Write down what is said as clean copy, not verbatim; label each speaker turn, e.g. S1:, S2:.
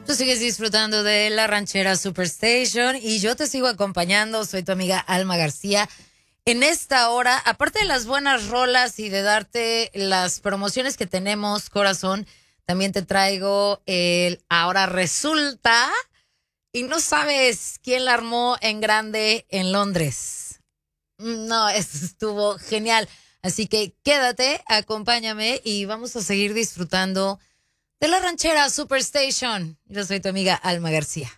S1: Tú sigues disfrutando de la ranchera Superstation y yo te sigo acompañando. Soy tu amiga Alma García. En esta hora, aparte de las buenas rolas y de darte las promociones que tenemos, corazón, también te traigo el Ahora Resulta. Y no sabes quién la armó en grande en Londres. No, eso estuvo genial. Así que quédate, acompáñame y vamos a seguir disfrutando de la ranchera Superstation. Yo soy tu amiga Alma García.